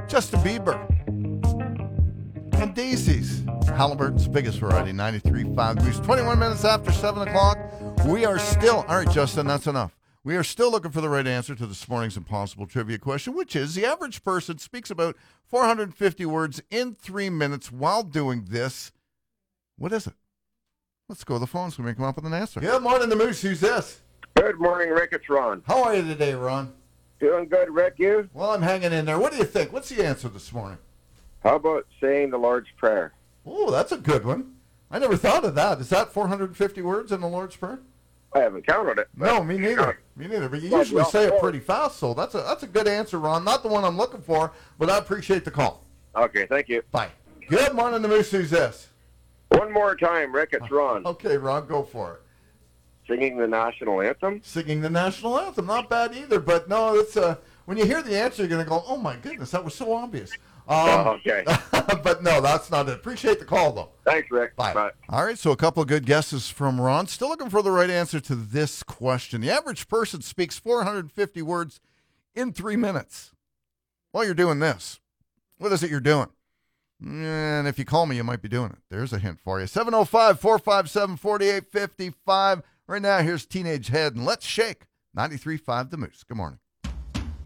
Justin Bieber. And Daisies. Halliburton's biggest variety, 93.5 Moose. 21 minutes after 7 o'clock. We are still, all right, Justin, that's enough. We are still looking for the right answer to this morning's impossible trivia question, which is the average person speaks about 450 words in 3 minutes while doing this. What is it? Let's go to the phones so we can come up with an answer. Good morning, the Moose. Who's this? Good morning, Rick. It's Ron. How are you today, Ron? Doing good, Rick. You? Well, I'm hanging in there. What do you think? What's the answer this morning? How about saying the Lord's Prayer? Oh, that's a good one. I never thought of that. Is that 450 words in the Lord's Prayer? I haven't counted it. No, me neither. Me neither. But you usually say it pretty fast, so that's a good answer, Ron. Not the one I'm looking for, but I appreciate the call. Okay, thank you. Bye. Good morning, the Moose. Who's this? One more time, Rick. It's Ron. Okay, Ron, go for it. Singing the national anthem? Singing the national anthem. Not bad either, but no, it's when you hear the answer, you're going to go, oh, my goodness, that was so obvious. Okay. But no, that's not it. Appreciate the call, though. Thanks, Rick. Bye. All right, so a couple of good guesses from Ron. Still looking for the right answer to this question. The average person speaks 450 words in 3 minutes. While you're doing this, what is it you're doing? And if you call me, you might be doing it. There's a hint for you. 705-457-4855. Right now, here's Teenage Head, and let's shake 93.5 The Moose. Good morning.